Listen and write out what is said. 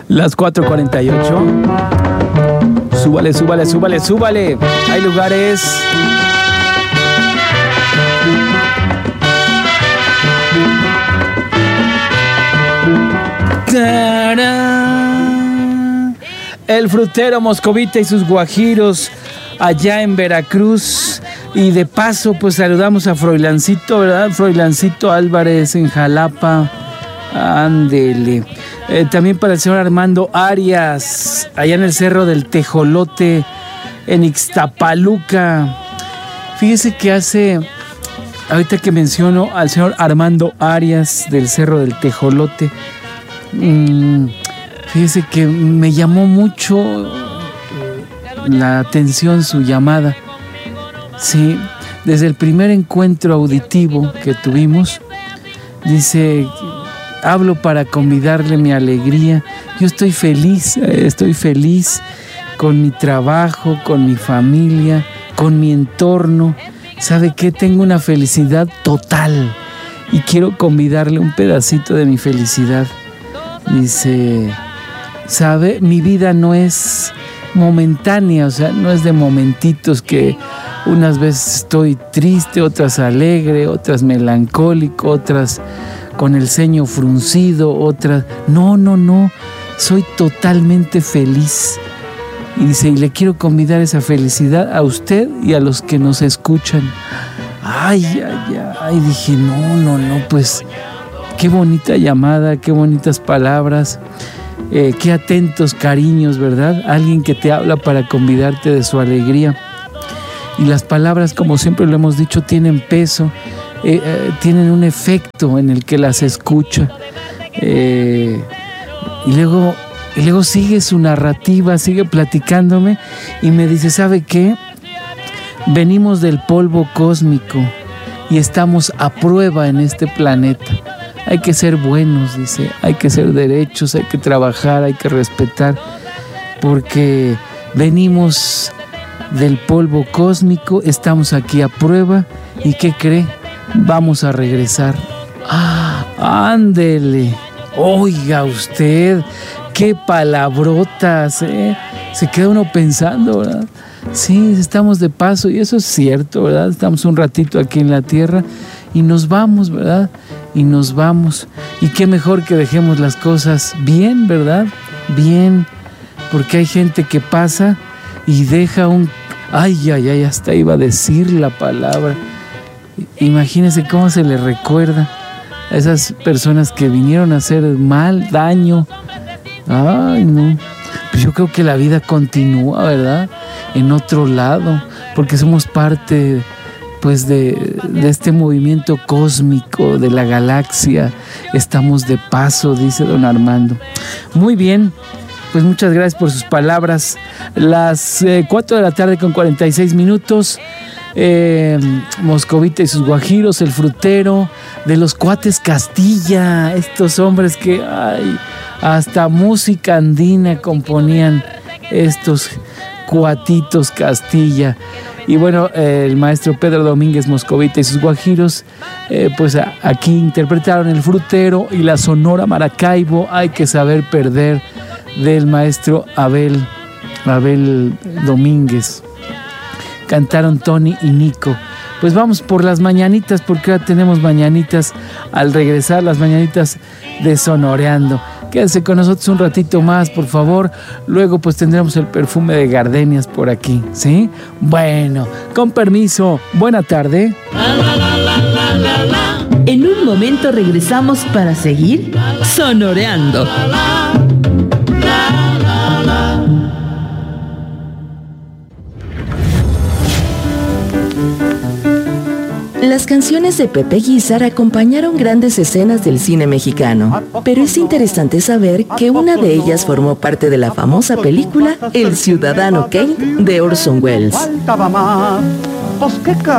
Las 4:48. Súbale, súbale, súbale, súbale. Hay lugares. El frutero Moscovita y sus guajiros allá en Veracruz. Y de paso, pues saludamos a Froilancito, ¿verdad? Froilancito Álvarez en Jalapa. Ándele. También para el señor Armando Arias, allá en el Cerro del Tejolote, en Ixtapaluca. Fíjese que ahorita que menciono al señor Armando Arias del Cerro del Tejolote, fíjese que me llamó mucho la atención su llamada. Sí, desde el primer encuentro auditivo que tuvimos, dice: hablo para convidarle mi alegría. Yo estoy feliz con mi trabajo, con mi familia, con mi entorno. ¿Sabe qué? Tengo una felicidad total y quiero convidarle un pedacito de mi felicidad. Dice: ¿sabe? Mi vida no es momentánea, o sea, no es de momentitos que unas veces estoy triste, otras alegre, otras melancólico, otras con el ceño fruncido, otras... No, soy totalmente feliz. Y dice, y le quiero convidar esa felicidad a usted y a los que nos escuchan. Ay, dije, no, pues qué bonita llamada, qué bonitas palabras, qué atentos cariños, ¿verdad? Alguien que te habla para convidarte de su alegría. Y las palabras, como siempre lo hemos dicho, tienen peso, tienen un efecto en el que las escucha. Y luego sigue su narrativa, sigue platicándome y me dice, ¿sabe qué? Venimos del polvo cósmico y estamos a prueba en este planeta. Hay que ser buenos, dice, hay que ser derechos, hay que trabajar, hay que respetar, porque venimos del polvo cósmico, estamos aquí a prueba y ¿qué cree? Vamos a regresar. Ándele, oiga usted, qué palabrotas, ¿eh? Se queda uno pensando, ¿verdad? Sí, estamos de paso y eso es cierto, ¿verdad? Estamos un ratito aquí en la tierra y nos vamos, ¿verdad? Y nos vamos. Y qué mejor que dejemos las cosas bien, ¿verdad? Bien, porque hay gente que pasa y deja hasta iba a decir la palabra. Imagínense cómo se le recuerda a esas personas que vinieron a hacer mal, daño. Ay, no. Pues yo creo que la vida continúa, ¿verdad? En otro lado, porque somos parte, pues, de este movimiento cósmico de la galaxia. Estamos de paso, dice don Armando. Muy bien, pues muchas gracias por sus palabras. Las 4 de la tarde con 46 minutos. Moscovita y sus guajiros, el frutero de los cuates Castilla, estos hombres que hasta música andina componían estos cuatitos Castilla. Y bueno, el maestro Pedro Domínguez Moscovita y sus guajiros, pues aquí interpretaron el frutero y la Sonora Maracaibo, Hay que saber perder, del maestro Abel Domínguez. Cantaron Tony y Nico. Pues vamos por las mañanitas, porque ahora tenemos mañanitas al regresar, las mañanitas de Sonoreando. Quédense con nosotros un ratito más, por favor. Luego pues tendremos el perfume de gardenias por aquí, ¿sí? Bueno, con permiso, buena tarde. En un momento regresamos para seguir sonoreando. Las canciones de Pepe Guizar acompañaron grandes escenas del cine mexicano, pero es interesante saber que una de ellas formó parte de la famosa película El Ciudadano Kane de Orson Welles.